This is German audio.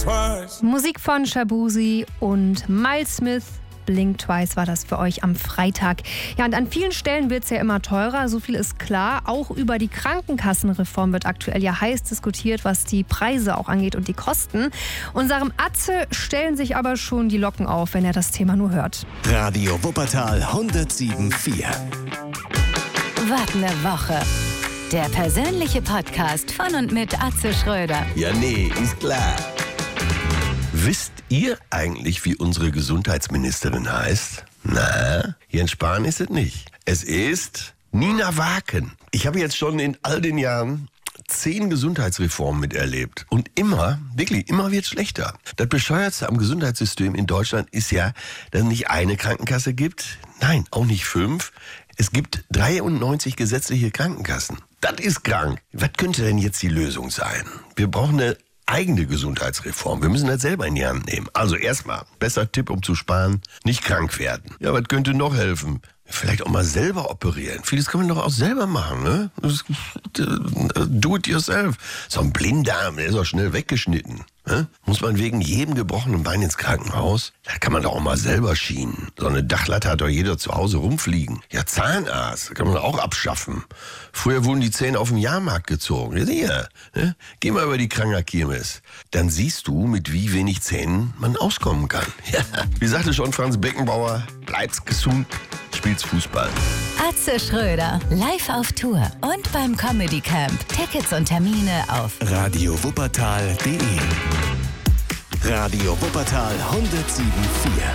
twice. Musik von Shabuzi und Miles Smith. Blink Twice war das für euch am Freitag. Ja, und an vielen Stellen wird es ja immer teurer, so viel ist klar. Auch über die Krankenkassenreform wird aktuell ja heiß diskutiert, was die Preise auch angeht und die Kosten. Unserem Atze stellen sich aber schon die Locken auf, wenn er das Thema nur hört. Radio Wuppertal 107.4. Was ne Woche. Der persönliche Podcast von und mit Atze Schröder. Ja, nee, ist klar. Wisst ihr eigentlich, wie unsere Gesundheitsministerin heißt? Na, Jens Spahn ist es nicht. Es ist Nina Waken. Ich habe jetzt schon in all den Jahren 10 Gesundheitsreformen miterlebt. Und immer, wirklich, immer wird es schlechter. Das Bescheuertste am Gesundheitssystem in Deutschland ist ja, dass es nicht eine Krankenkasse gibt. Nein, auch nicht 5. Es gibt 93 gesetzliche Krankenkassen. Das ist krank. Was könnte denn jetzt die Lösung sein? Wir brauchen eine eigene Gesundheitsreform. Wir müssen das selber in die Hand nehmen. Also erstmal, besser Tipp, um zu sparen, nicht krank werden. Ja, was könnte noch helfen? Vielleicht auch mal selber operieren. Vieles kann man doch auch selber machen, ne? Do it yourself. So ein Blinddarm, der ist auch schnell weggeschnitten. Ne? Muss man wegen jedem gebrochenen Bein ins Krankenhaus? Da kann man doch auch mal selber schienen. So eine Dachlatte hat doch jeder zu Hause rumfliegen. Ja, Zahnarzt kann man auch abschaffen. Früher wurden die Zähne auf dem Jahrmarkt gezogen. Ja, sicher, ne? Geh mal über die Krankerkirmes. Dann siehst du, mit wie wenig Zähnen man auskommen kann. Ja, wie sagte schon Franz Beckenbauer, bleib's gesund, spielt's Fußball. Atze Schröder, live auf Tour und beim Comedy Camp. Tickets und Termine auf radiowuppertal.de. Radio Wuppertal 107.4.